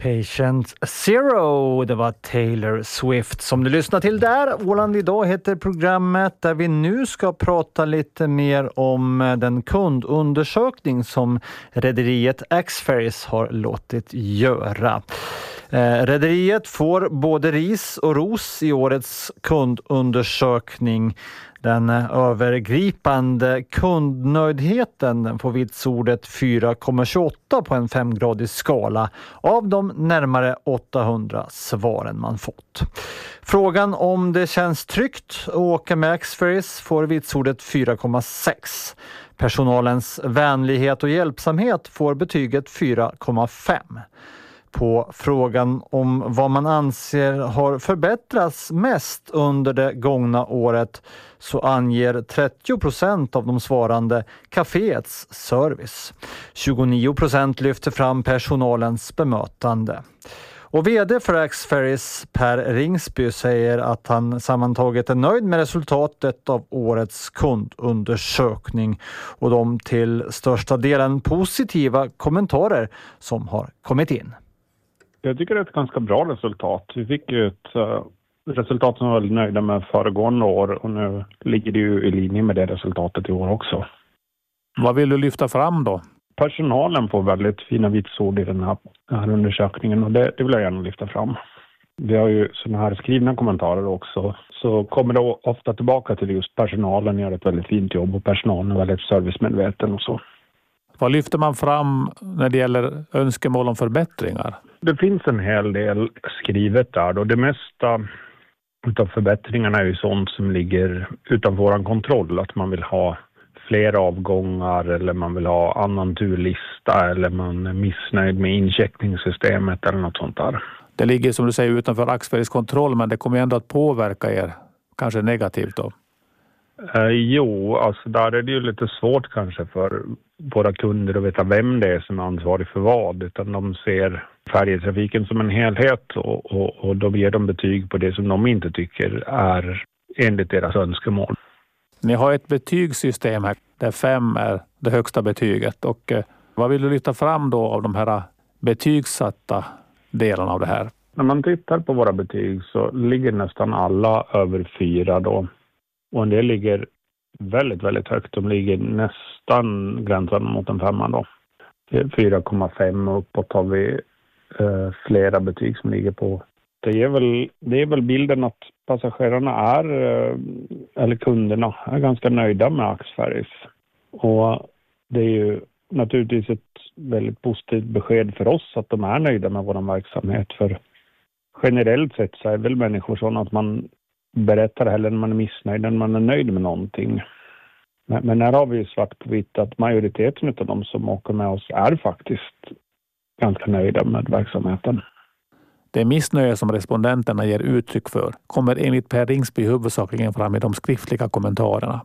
Patient Zero, det var Taylor Swift som du lyssnar till där. Åland idag heter programmet där vi nu ska prata lite mer om den kundundersökning som rederiet Axferries har låtit göra. Rederiet får både ris och ros i årets kundundersökning. Den övergripande kundnöjdheten får vitsordet 4,28 på en 5-gradig skala av de närmare 800 svaren man fått. Frågan om det känns tryggt att åka med Axferries får vitsordet 4,6. Personalens vänlighet och hjälpsamhet får betyget 4,5. På frågan om vad man anser har förbättrats mest under det gångna året så anger 30% av de svarande kaféets service. 29% lyfter fram personalens bemötande. Och vd för Axferries Per Ringsby säger att han sammantaget är nöjd med resultatet av årets kundundersökning och de till största delen positiva kommentarer som har kommit in. Jag tycker det är ett ganska bra resultat. Vi fick ju ett resultat som var väldigt nöjda med föregående år och nu ligger det ju i linje med det resultatet i år också. Vad vill du lyfta fram då? Personalen får väldigt fina vitsord i den här undersökningen och det vill jag gärna lyfta fram. Vi har ju sådana här skrivna kommentarer också. Så kommer det ofta tillbaka till just personalen gör ett väldigt fint jobb och personalen är väldigt servicemedveten och så. Vad lyfter man fram när det gäller önskemål om förbättringar? Det finns en hel del skrivet där och det mesta utav förbättringarna är ju sånt som ligger utanför vår kontroll. Att man vill ha fler avgångar eller man vill ha annan turlista eller man är missnöjd med incheckningssystemet eller något sånt där. Det ligger som du säger utanför Axferries kontroll men det kommer ändå att påverka er, kanske negativt då? Jo, alltså där är det ju lite svårt kanske för våra kunder att veta vem det är som är ansvarig för vad. Utan de ser färjetrafiken som en helhet och då ger de betyg på det som de inte tycker är enligt deras önskemål. Ni har ett betygssystem här där 5 är det högsta betyget. Och vad vill du lyfta fram då av de här betygssatta delarna av det här? När man tittar på våra betyg så ligger nästan alla över 4 då. Och en del ligger väldigt, väldigt högt. De ligger nästan gränsen mot en 5 då. 4,5 och uppåt har vi flera betyg som ligger på. Det är väl bilden att passagerarna eller kunderna är ganska nöjda med Axferries. Och det är ju naturligtvis ett väldigt positivt besked för oss att de är nöjda med vår verksamhet. För generellt sett så är väl människor sådana att man berättar heller när man är missnöjd än man är nöjd med någonting. Men här har vi ju svart på vitt att majoriteten av de som åker med oss är faktiskt ganska nöjda med verksamheten. Det missnöje som respondenterna ger uttryck för kommer enligt Per Ringsby huvudsakligen fram i de skriftliga kommentarerna.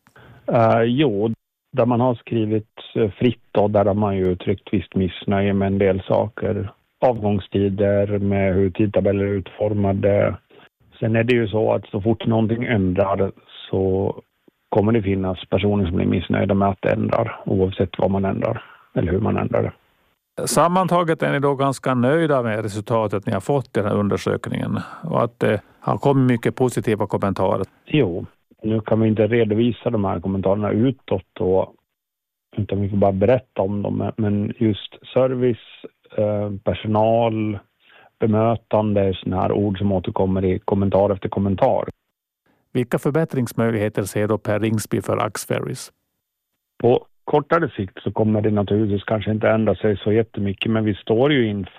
Jo, där man har skrivit fritt då, där har man ju uttryckt visst missnöje med en del saker. Avgångstider, med hur tidtabeller är utformade. Sen är det ju så att så fort någonting ändrar så kommer det finnas personer som blir missnöjda med att det ändrar oavsett vad man ändrar eller hur man ändrar det. Sammantaget är ni då ganska nöjda med resultatet ni har fått i den här undersökningen och att det har kommit mycket positiva kommentarer? Jo, nu kan vi inte redovisa de här kommentarerna utåt då, utan vi får bara berätta om dem. Men just service, personal, bemötande är sådana här ord som återkommer i kommentar efter kommentar. Vilka förbättringsmöjligheter ser då Per Ringsby för Axferries? På kortare sikt så kommer det naturligtvis kanske inte ändra sig så jättemycket, men vi står ju inför